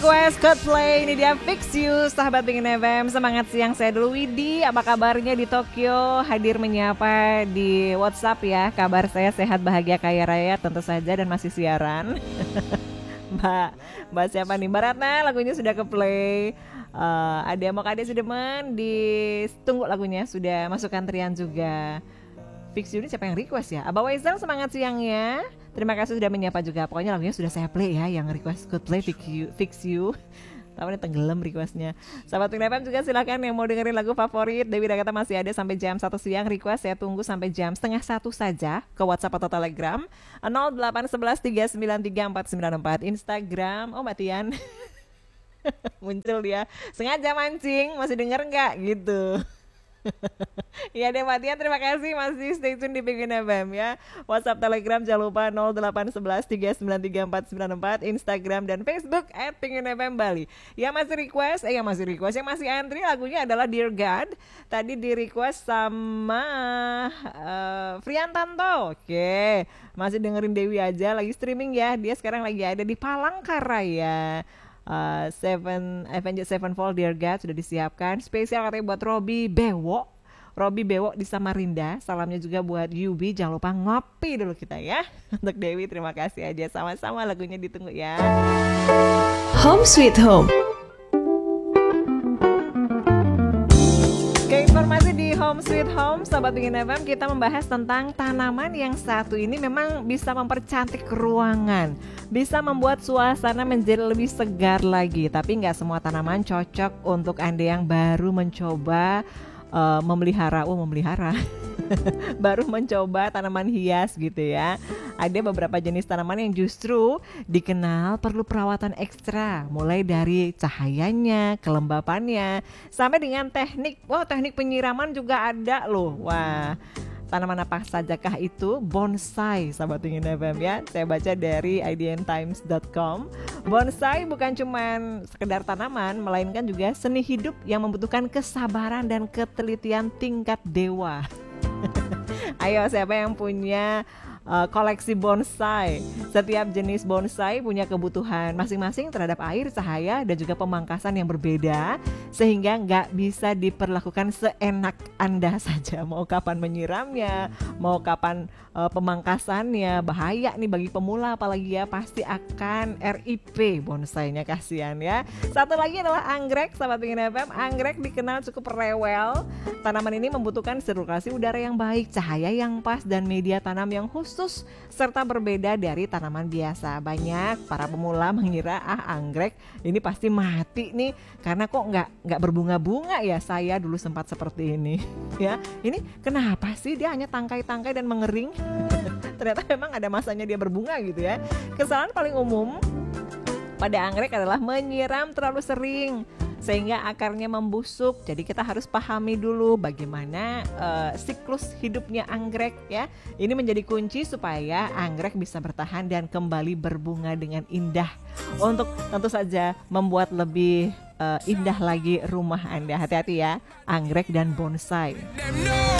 Request Coldplay, ini dia Fix You, sahabat Pingin FM. Semangat siang, saya dulu Widi. Apa kabarnya di Tokyo? Hadir menyapa di WhatsApp ya. Kabar saya sehat, bahagia, kaya raya tentu saja dan masih siaran. Mbak siapa nih? Mbak Ratna, lagunya sudah ke play. Ada mau kade Sudeman, ditunggu lagunya sudah masuk antrian juga. Fix You ini siapa yang request ya? Abah Waisal, semangat siangnya. Terima kasih sudah menyapa juga. Pokoknya lagunya sudah saya play ya, yang request Coldplay Fix You. Tahu nih tenggelam requestnya. Sahabat Pingin FM juga silakan yang mau dengerin lagu favorit. Dewi Dagata masih ada sampai jam 1 siang. Request saya tunggu sampai jam setengah 1 saja ke WhatsApp atau Telegram 0811393494. Instagram, oh Mbak Tian muncul dia. Sengaja mancing, masih denger nggak gitu? Ya deh Mbak Tian, terima kasih masih stay tune di Pingin FM ya. WhatsApp, Telegram jangan lupa 0811393494, Instagram dan Facebook @PinginFM Bali. Yang masih request, yang masih antri lagunya adalah Dear God. Tadi di request sama Friantanto. Oke, masih dengerin Dewi aja, lagi streaming ya. Dia sekarang lagi ada di Palangkaraya. Avenged Sevenfold Dear God sudah disiapkan spesial katanya buat Robi Bewo di Samarinda. Salamnya juga buat Yubi. Jangan lupa ngopi dulu kita ya. Untuk Dewi terima kasih aja, sama-sama lagunya ditunggu ya. Home Sweet Home. Informasi di Home Sweet Home, Sobat Pingin FM, kita membahas tentang tanaman yang satu ini memang bisa mempercantik ruangan, bisa membuat suasana menjadi lebih segar lagi. Tapi nggak semua tanaman cocok untuk Anda yang baru mencoba memelihara baru mencoba tanaman hias gitu ya. Ada beberapa jenis tanaman yang justru dikenal perlu perawatan ekstra, mulai dari cahayanya, kelembapannya, sampai dengan teknik penyiraman juga ada loh. Wah, tanaman apa sajakah itu? Bonsai, sahabat Pingin FM ya. Saya baca dari idntimes.com. Bonsai bukan cuma sekedar tanaman, melainkan juga seni hidup yang membutuhkan kesabaran dan ketelitian tingkat dewa. Ayo, siapa yang punya koleksi bonsai? Setiap jenis bonsai punya kebutuhan masing-masing terhadap air, cahaya, dan juga pemangkasan yang berbeda, sehingga nggak bisa diperlakukan seenak Anda saja. Mau kapan menyiramnya, mau kapan pemangkasannya. Bahaya nih bagi pemula apalagi ya, pasti akan RIP bonsainya, kasihan ya. Satu lagi adalah anggrek, sahabat Pingin FM. Anggrek dikenal cukup rewel. Tanaman ini membutuhkan sirkulasi udara yang baik, cahaya yang pas, dan media tanam yang khusus, serta berbeda dari tanaman biasa. Banyak para pemula mengira anggrek ini pasti mati nih karena kok nggak berbunga-bunga ya. Saya dulu sempat seperti ini ya. Ini kenapa sih dia hanya tangkai-tangkai dan mengering? Ternyata memang ada masanya dia berbunga gitu ya. Kesalahan paling umum pada anggrek adalah menyiram terlalu sering sehingga akarnya membusuk. Jadi kita harus pahami dulu bagaimana siklus hidupnya anggrek ya. Ini menjadi kunci supaya anggrek bisa bertahan dan kembali berbunga dengan indah, untuk tentu saja membuat lebih indah lagi rumah Anda. Hati-hati ya, anggrek dan bonsai.